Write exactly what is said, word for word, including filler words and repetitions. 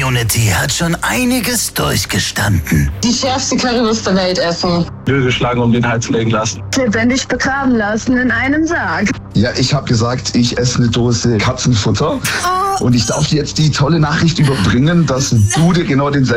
Community hat schon einiges durchgestanden. Die schärfste Currywurst der Welt essen. Nö geschlagen, um den Hals legen lassen. Lebendig begraben lassen in einem Sarg. Ja, ich habe gesagt, ich esse eine Dose Katzenfutter. Und ich darf dir jetzt die tolle Nachricht überbringen, dass du dir genau denselben